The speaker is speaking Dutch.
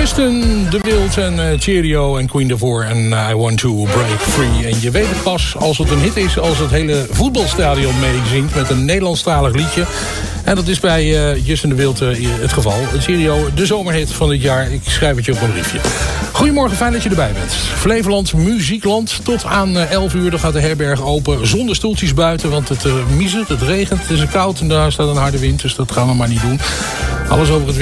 Justin de Wild en Cheerio en Queen daarvoor en I Want to Break Free. En je weet het pas als het een hit is, als het hele voetbalstadion meezingt met een Nederlandstalig liedje. En dat is bij Justin de Wild het geval. Cheerio, de zomerhit van dit jaar. Ik schrijf het je op een briefje. Goedemorgen, fijn dat je erbij bent. Flevoland Muziekland. Tot aan 11 uur dan gaat de herberg open. Zonder stoeltjes buiten, want het miezelt, het regent, het is koud en daar staat een harde wind. Dus dat gaan we maar niet doen. Alles over het weer.